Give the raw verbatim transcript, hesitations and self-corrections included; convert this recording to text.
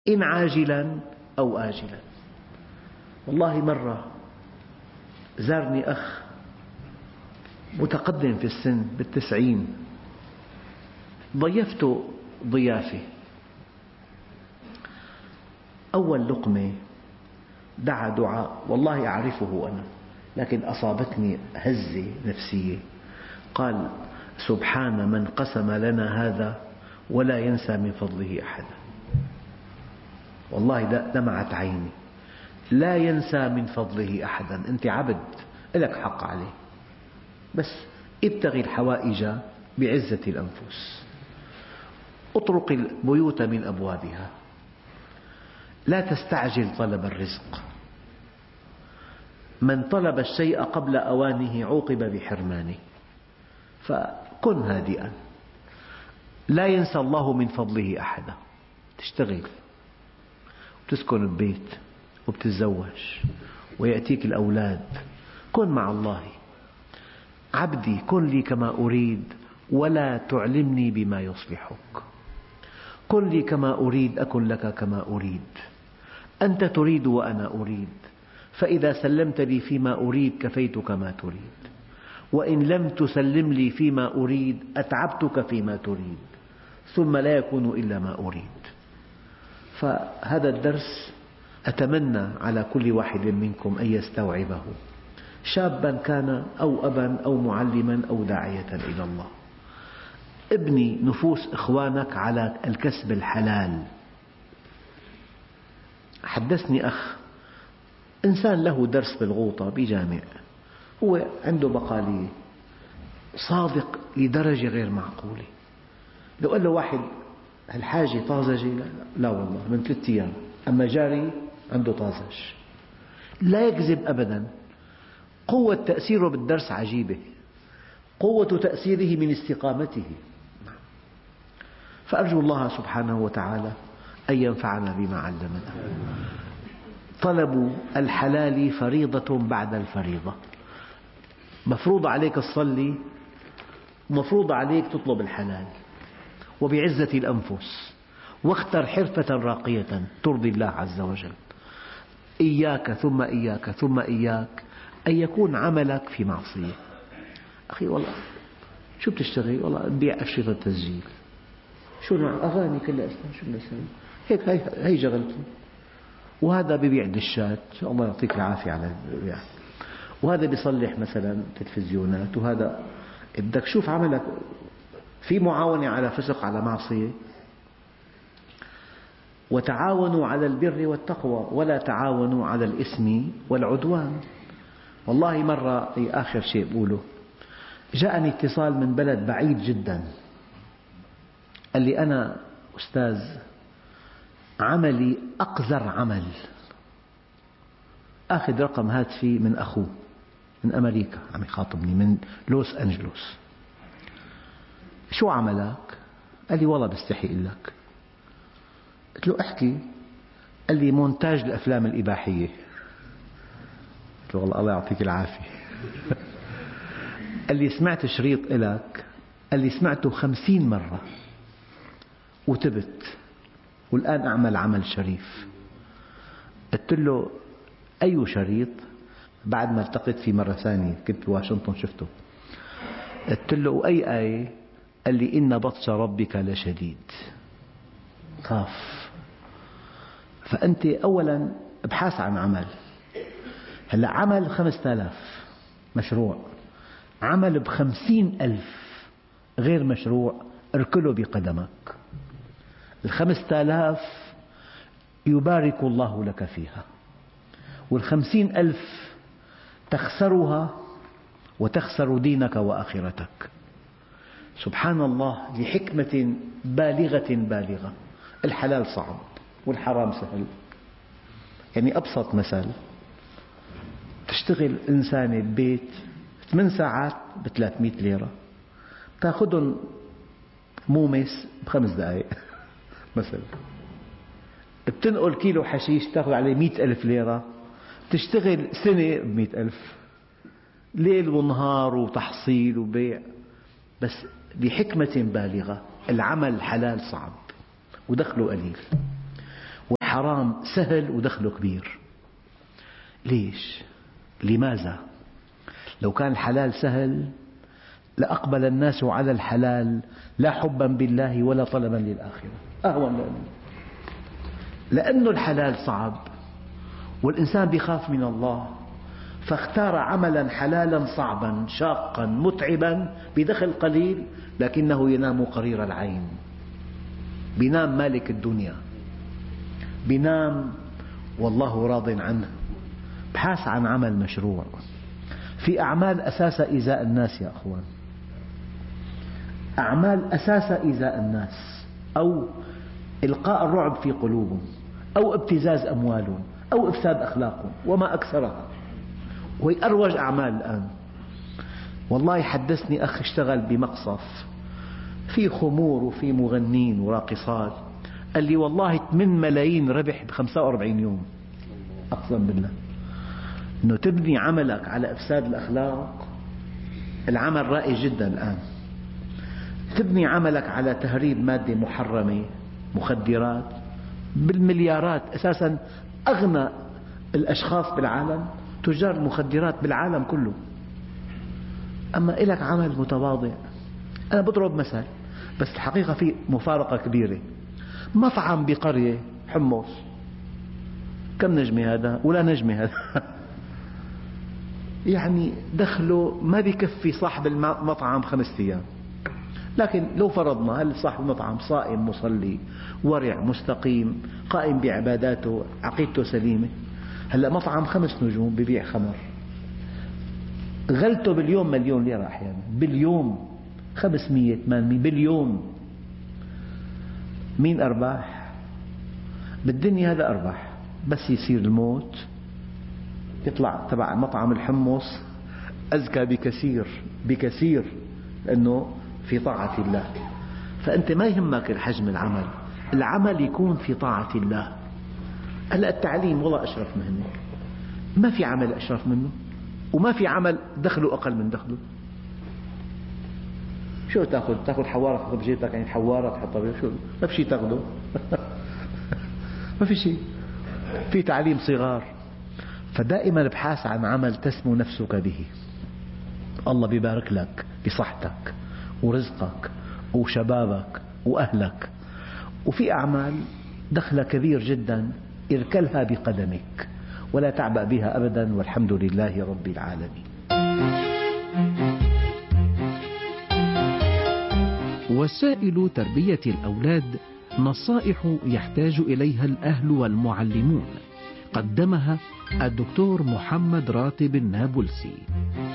إن عاجلا أو آجلا. والله مرة زارني أخ متقدم في السن بالتسعين، ضيفته ضيافة. أول لقمة دعا دعاء والله أعرفه أنا، لكن أصابتني هزة نفسية. قال: سبحان من قسم لنا هذا ولا ينسى من فضله أحدا. والله دمعت عيني. لا ينسى من فضله أحدا. أنت عبد لك حق عليه، بس ابتغي الحوائج بعزة الأنفس، اطرق البيوت من أبوابها، لا تستعجل طلب الرزق. من طلب الشيء قبل أوانه عوقب بحرمانه. فكن هادئا. لا ينسى الله من فضله أحدا. تشتغل وتسكن ببيت وبتتزوج ويأتيك الأولاد، كن مع الله. عبدي كن لي كما أريد ولا تعلمني بما يصلحك. كن لي كما أريد أكن لك كما أريد. أنت تريد وأنا أريد، فإذا سلمت لي فيما أريد كفيتك ما تريد، وإن لم تسلم لي فيما أريد أتعبتك فيما تريد، ثم لا يكون إلا ما أريد. فهذا الدرس أتمنى على كل واحد منكم أن يستوعبه، شابا كان أو أبا أو معلما أو داعية إلى الله. ابني نفوس إخوانك على الكسب الحلال. حدثني أخ إنسان له درس بالغوطة بجامع، هو عنده بقالية، صادق لدرجة غير معقولة. لو قال له واحد هالحاجة طازجة، لا, لا والله من ثلاثة أيام، أما جاري عنده طازج. لا يكذب أبدا. قوة تأثيره بالدرس عجيبة، قوة تأثيره من استقامته. فأرجو الله سبحانه وتعالى أن ينفعنا بما علمنا. طلب الحلال فريضة بعد الفريضة. مفروض عليك تصلي، مفروض عليك تطلب الحلال وبعزة الأنفس، واختر حرفة راقية ترضي الله عز وجل. إياك ثم إياك ثم إياك أن يكون عملك في معصية. أخي والله شو بتشتغل؟ والله تبيع أشرطة تسجيل. شو نوع أغاني كلها أسمع؟ شو بدي أسوي؟ هيك هي هي شغلتي. وهذا بيبيع دشات، الله يعطيك العافية على البيع. وهذا بيصلح مثلا تلفزيونات، وهذا بدك شوف عملك في معاونة على فسق على معصية. وتعاونوا على البر والتقوى ولا تعاونوا على الإثم والعدوان. والله مرة آخر شيء بقوله، جاءني اتصال من بلد بعيد جدا، قال لي أنا أستاذ عملي أقذر عمل، أخذ رقم هاتفي من أخوه من أمريكا، عم يخاطبني من لوس أنجلوس. شو عملك؟ قال لي والله بستحي أقول لك. قلت له احكي. قال لي مونتاج الأفلام الإباحية. قلت له والله الله يعطيك العافية. قال لي سمعت شريط إلك، قال لي سمعته خمسين مرة وتبت، والآن أعمل عمل شريف. قلت له أي شريط؟ بعد ما التقيت فيه مرة ثانية كنت بواشنطن شفته. قلت له وأي آية؟ قال لي إن بطش ربك لشديد. خاف. فأنت أولا ابحث عن عمل. هلأ عمل خمسة آلاف مشروع، عمل بخمسين ألف غير مشروع اركله بقدمك. الخمسة آلاف يبارك الله لك فيها، والخمسين ألف تخسرها وتخسر دينك وآخرتك. سبحان الله، لحكمة بالغة بالغة. الحلال صعب والحرام سهل. يعني أبسط مثل، تشتغل إنسانة ببيت ثمان ساعات بثلاثمئة ليرة، تأخذهم مومس بخمس دقائق مثلا. بتنقل كيلو حشيش تأخذ عليه مئة ألف ليرة، تشتغل سنة بمئة ألف، ليل ونهار وتحصيل وبيع. بس بحكمة بالغة. العمل حلال صعب ودخله قليل. الحرام سهل ودخله كبير. ليش؟ لماذا؟ لو كان الحلال سهل لأقبل الناس على الحلال لا حبا بالله ولا طلبا للآخرة، أهون لأنه لأنه الحلال صعب والإنسان بيخاف من الله، فاختار عملا حلالا صعبا شاقا متعبا بدخل قليل، لكنه ينام قرير العين، بينام مالك الدنيا، بينام والله راض عنه. ابحث عن عمل مشروع. في أعمال أساس إيذاء الناس يا أخوان، أعمال أساس إيذاء الناس أو إلقاء الرعب في قلوبهم أو ابتزاز أموالهم أو إفساد أخلاقهم وما أكثرها، وهي أروج أعمال الآن. والله حدثني أخ اشتغل بمقصف في خمور وفي مغنين وراقصات، قال لي والله ثمانية ملايين ربح بخمسة وأربعين يوم. أقسم بالله أنه تبني عملك على إفساد الأخلاق، العمل رائج جدا الآن. تبني عملك على تهريب مادة محرمة، مخدرات بالمليارات. أساسا أغنى الأشخاص بالعالم تجار المخدرات بالعالم كله. أما إلك عمل متواضع. أنا بضرب مثل بس الحقيقة في مفارقة كبيرة. مطعم بقرية حمص، كم نجمة هذا ولا نجمة هذا يعني دخله ما بيكفي صاحب المطعم خمسة أيام. لكن لو فرضنا هل صاحب المطعم صائم مصلي ورع مستقيم قائم بعباداته عقيدته سليمة، هلأ مطعم خمس نجوم ببيع خمر، غلته باليوم مليون ليرة أحيانا، باليوم خمسمية ثمانمية باليوم. مين أرباح؟ بالدنيا هذا أرباح، بس يصير الموت يطلع تبع مطعم الحمص أزكى بكثير بكثير، لأنه في طاعة الله. فأنت ما يهمك حجم العمل، العمل يكون في طاعة الله. هلأ التعليم والله أشرف مهنة، ما في عمل أشرف منه، وما في عمل دخله أقل من دخله. شو تأخذ؟ تأخذ حوارة تحطها بجيبك، يعني حوارة تحطها بجيبك، شو ما في شيء تأخذه ما في شيء. في تعليم صغار. فدائما ابحث عن عمل تسمو نفسك به، الله بيبارك لك بصحتك ورزقك وشبابك وأهلك. وفي أعمال دخل كبير جدا اركلها بقدمك ولا تعبأ بها أبدا، والحمد لله رب العالمين. وسائل تربية الأولاد نصائح يحتاج إليها الأهل والمعلمون، قدمها الدكتور محمد راتب النابلسي.